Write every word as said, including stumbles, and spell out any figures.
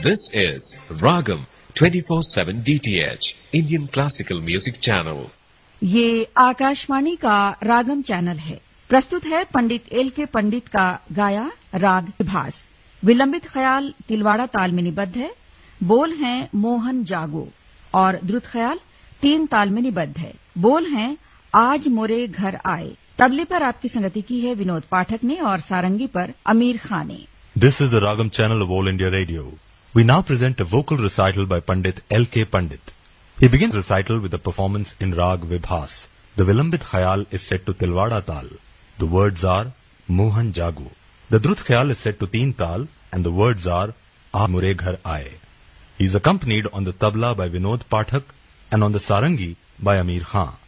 This is Ragam twenty-four seven D T H, Indian Classical Music Channel. ये आकाशवाणी का रागम channel है। प्रस्तुत है पंडित एल के पंडित का गाया राग विभास। विलंबित ख्याल तिलवाड़ा ताल में निबद्ध है। बोल हैं मोहन जागो और द्रुत ख्याल तीन ताल में निबद्ध है। बोल हैं आज मोरे घर आए। तबले पर आपकी संगति की है विनोद पाठक ने और सारंगी पर अमीर खान ने। This is the Ragam channel of All India Radio. We now present a vocal recital by Pandit L K Pandit. He begins recital with a performance in Rag Vibhas. The Vilambit Khayal is set to Tilwada Tal. The words are Mohan Jagu. The Drut Khayal is set to Teen Tal and the words are Aaj Mure Ghar Aaye. He is accompanied on the tabla by Vinod Pathak and on the sarangi by Ameer Khan.